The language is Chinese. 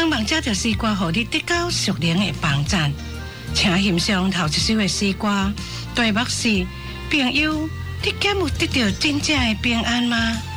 希望这条诗歌，互你得到属灵的帮助。请欣赏头一首的诗歌，题目是：朋友，你敢有得到真正的平安吗？